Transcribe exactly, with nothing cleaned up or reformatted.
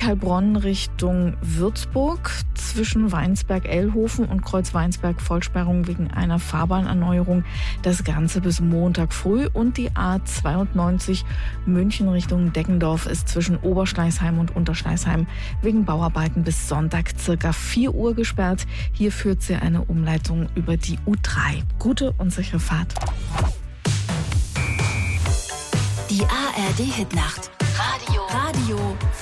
Heilbronn Richtung Würzburg. Zwischen Weinsberg-Ellhofen und Kreuz-Weinsberg Vollsperrung wegen einer Fahrbahnerneuerung. Das Ganze bis Montag früh. Und die A zweiundneunzig München Richtung Deggendorf ist zwischen Oberschleißheim und Unterschleißheim wegen Bauarbeiten bis Sonntag circa vier Uhr gesperrt. Hier führt sie eine Umleitung über die U drei. Gute und sichere Fahrt. Die A R D-Hitnacht. Radio. Radio.